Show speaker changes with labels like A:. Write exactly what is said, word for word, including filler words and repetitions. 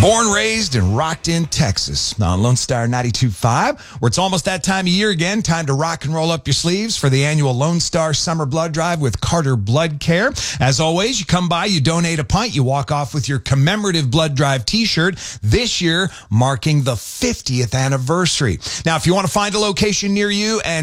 A: Born, raised, and rocked in Texas on Lone Star ninety-two point five, where it's almost that time of year again. Time to rock and roll up your sleeves for the annual Lone Star Summer Blood Drive with Carter Blood Care. As always, you come by, you donate a pint, you walk off with your commemorative Blood Drive t-shirt, this year marking the fiftieth anniversary. Now, if you want to find a location near you and